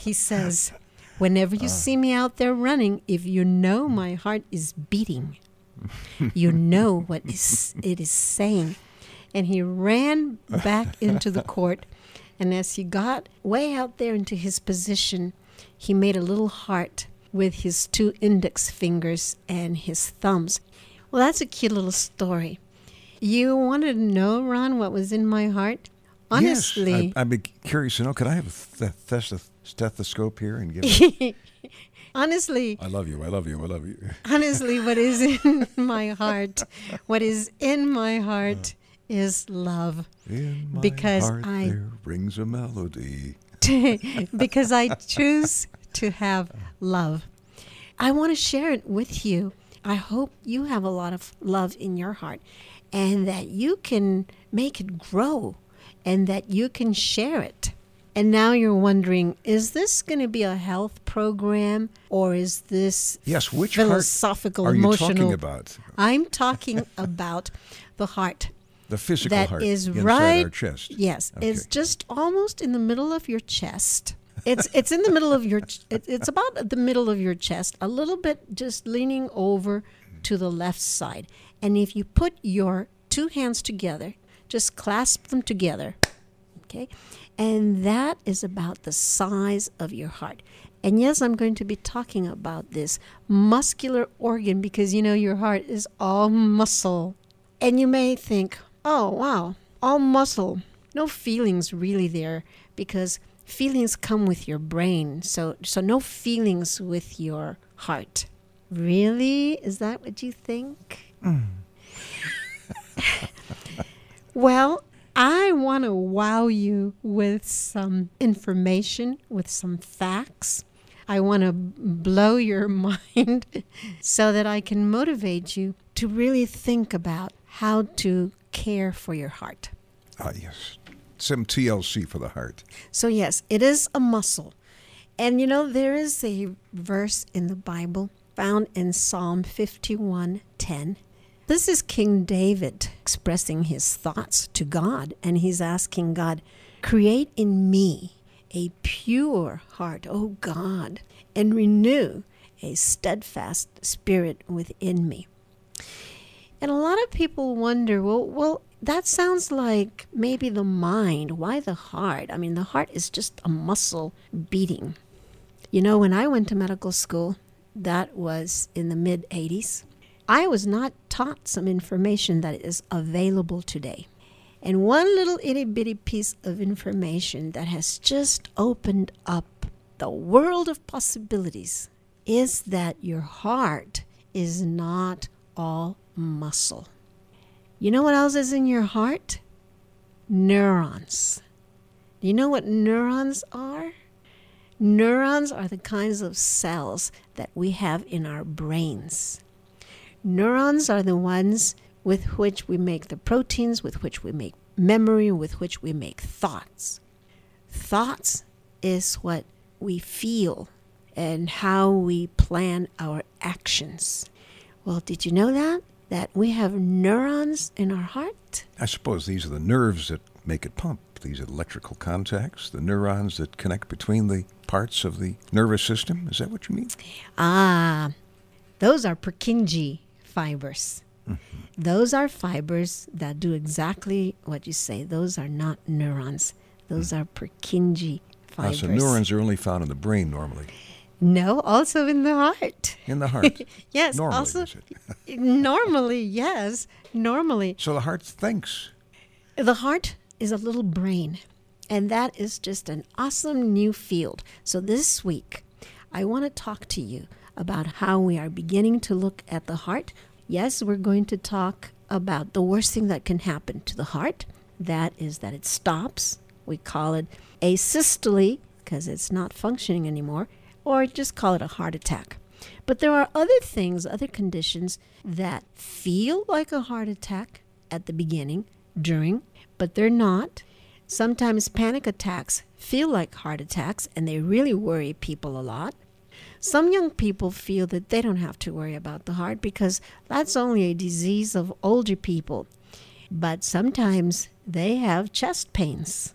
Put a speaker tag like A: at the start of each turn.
A: He says, whenever you see me out there running, if you know my heart is beating, you know what it is saying. And he ran back into the court. And as he got way out there into his position, he made a little heart with his 2 index fingers and his thumbs. Well, that's a cute little story. You wanted to know, Ron, what was in my heart? Honestly.
B: Yes, I'd be curious to know. Could I have a stethoscope here and give it?
A: Honestly.
B: I love you.
A: Honestly, what is in my heart? What is in my heart is love.
B: In my
A: because
B: heart there rings a melody.
A: Because I choose to have love. I want to share it with you. I hope you have a lot of love in your heart and that you can make it grow and that you can share it. And now you're wondering, is this going to be a health program or is this
B: which
A: philosophical,
B: heart
A: emotional?
B: Are you talking about?
A: I'm talking about the heart.
B: The physical
A: that
B: heart
A: is
B: inside
A: right,
B: our chest.
A: Yes,
B: Okay.
A: it's just almost in the middle of your chest. It's in the middle of your. It's about the middle of your chest, a little bit just leaning over to the left side. And if you put your 2 hands together, just clasp them together, okay, and that is about the size of your heart. And yes, I'm going to be talking about this muscular organ because you know your heart is all muscle, and you may think, oh, wow, all muscle. No feelings really there because feelings come with your brain. So no feelings with your heart. Really? Is that what you think? Well, I want to wow you with some information, with some facts. I want to blow your mind so that I can motivate you to really think about how to care for your heart.
B: Yes. Some TLC for the heart.
A: So yes, it is a muscle. And you know, there is a verse in the Bible found in Psalm 51:10. This is King David expressing his thoughts to God, and he's asking God, create in me a pure heart, O God, and renew a steadfast spirit within me. And a lot of people wonder, well, that sounds like maybe the mind. Why the heart? I mean, the heart is just a muscle beating. You know, when I went to medical school, that was in the mid-'80s, I was not taught some information that is available today. And one little itty-bitty piece of information that has just opened up the world of possibilities is that your heart is not all muscle. You know what else is in your heart? Neurons. Do you know what neurons are? Neurons are the kinds of cells that we have in our brains. Neurons are the ones with which we make the proteins, with which we make memory, with which we make thoughts. Thoughts is what we feel and how we plan our actions. Well, did you know that? That we have neurons in our heart?
B: I suppose these are the nerves that make it pump. These electrical contacts, the neurons that connect between the parts of the nervous system. Is that what you mean?
A: Ah, those are Purkinje fibers. Mm-hmm. Those are fibers that do exactly what you say. Those are not neurons. Those are Purkinje fibers.
B: So neurons are only found in the brain normally.
A: No, also in the heart.
B: In the heart?
A: Yes.
B: Normally,
A: also,
B: is it?
A: Normally, yes. Normally.
B: So the heart thinks.
A: The heart is a little brain, and that is just an awesome new field. So this week, I want to talk to you about how we are beginning to look at the heart. Yes, we're going to talk about the worst thing that can happen to the heart. That is that it stops. We call it asystole because it's not functioning anymore, or just call it a heart attack. But there are other things, other conditions that feel like a heart attack at the beginning, during, but they're not. Sometimes panic attacks feel like heart attacks, and they really worry people a lot. Some young people feel that they don't have to worry about the heart because that's only a disease of older people. But sometimes they have chest pains.